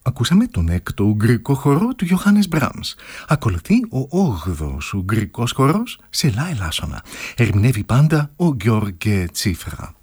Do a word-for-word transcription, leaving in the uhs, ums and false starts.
Ακούσαμε τον έκτο ουγγρικό χορό του Γιωχάννες Μπραμς. Ακολουθεί ο όγδοος ουγγρικός χορός σε λα ελάσσονα. Ερμηνεύει πάντα ο Γιώργε Τσίφρα.